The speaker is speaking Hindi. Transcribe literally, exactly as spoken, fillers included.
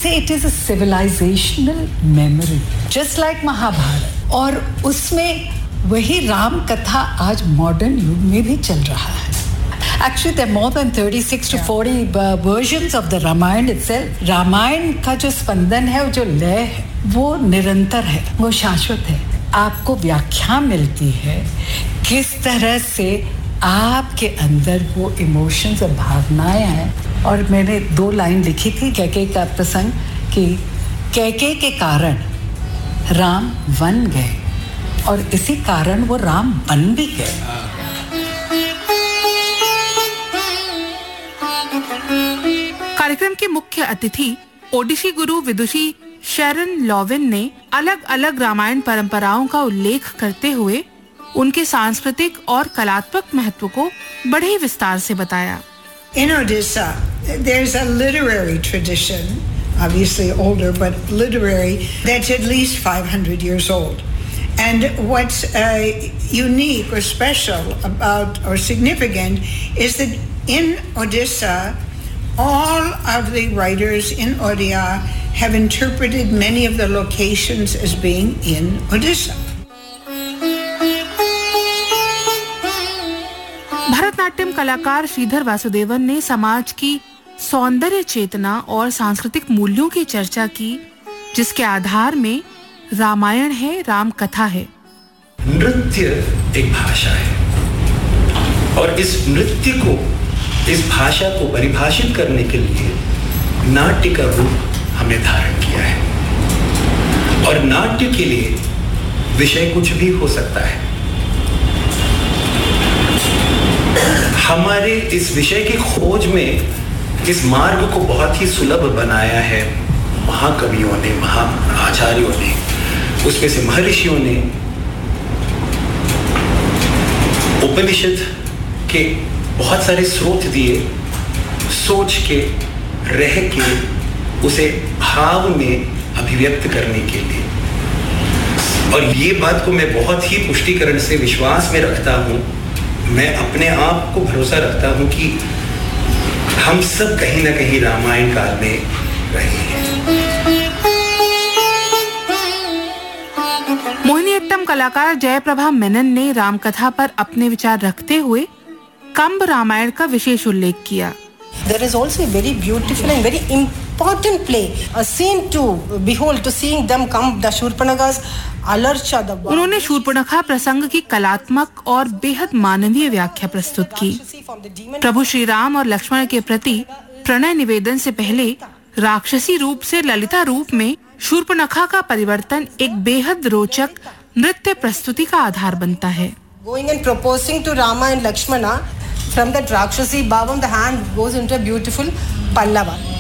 से it is a civilisational memory just like Mahabharat, और उसमें वही राम कथा आज मॉडर्न युग में भी चल रहा है. Actually, there are more than thirty-six to forty uh, versions of the Ramayana itself. Ramayan का जो स्पंदन है, जो लय है, वो निरंतर है, वो शाश्वत है. आपको व्याख्या मिलती है किस तरह से आपके अंदर वो इमोशंस और भावनाएं हैं. और मैंने दो लाइन लिखी थी कैकेयी का प्रसंग कि कैकेयी के कारण राम वन गए और इसी कारण वो राम बन भी गए. कार्यक्रम के मुख्य अतिथि ओडिशी गुरु विदुषी शैरन लॉविन ने अलग अलग रामायण परंपराओं का उल्लेख करते हुए उनके सांस्कृतिक और कलात्मक महत्व को बड़े ही विस्तार से बताया. In Odisha, there's a literary tradition, obviously older, but literary, that's at least five hundred years old. And what's uh, unique or special about or significant is that in Odisha, all of the writers in Odia have interpreted many of the locations as being in Odisha. Bharatanatyam कलाकार श्रीधर वासुदेवन ने समाज की सौंदर्य चेतना और सांस्कृतिक मूल्यों की चर्चा की, जिसके आधार में रामायण है, राम कथा है. नृत्य एक भाषा है और इस नृत्य को, इस भाषा को परिभाषित करने के लिए नाट्य का रूप हमने धारण किया है. और नाट्य के लिए विषय कुछ भी हो सकता है. हमारे इस विषय की खोज में इस मार्ग को बहुत ही सुलभ बनाया है महाकवियों ने, महाआचार्यों ने, उसमें से महर्षियों ने उपनिषद के बहुत सारे स्रोत दिए, सोच के, रह के, उसे भाव में अभिव्यक्त करने के लिए. और ये बात को मैं बहुत ही पुष्टिकरण से विश्वास में रखता हूँ. मैं अपने आप को भरोसा रखता हूँ कि हम सब कहीं ना कहीं रामायण काल में रहे हैं. मोहिनीअट्टम कलाकार जयप्रभा मेनन ने रामकथा पर अपने विचार रखते हुए कंब रामायण का विशेष उल्लेख किया. There is also a very beautiful and very important play, a scene to behold, to seeing them come, the Shurpanakhas, Alarcha, the. उन्होंने शूर्पणखा प्रसंग की कलात्मक और बेहद मानवीय व्याख्या प्रस्तुत की. प्रभु श्री राम और लक्ष्मण के प्रति प्रणय निवेदन से पहले राक्षसी रूप से ललिता रूप में शूर्पणखा का परिवर्तन एक बेहद रोचक नृत्य प्रस्तुति का आधार बनता है. Going and proposing to Rama and Lakshmana, from that Rakshasi bhavam, the hand goes into a beautiful pallava.